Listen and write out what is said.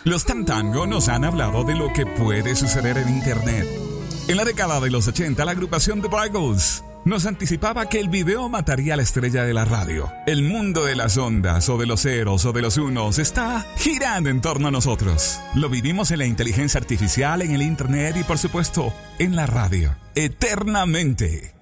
Los Tantango nos han hablado de lo que puede suceder en Internet. En la década de los 80, la agrupación The Buggles nos anticipaba que el video mataría a la estrella de la radio. El mundo de las ondas, o de los ceros, o de los unos, está girando en torno a nosotros. Lo vivimos en la inteligencia artificial, en el Internet y, por supuesto, en la radio. Eternamente.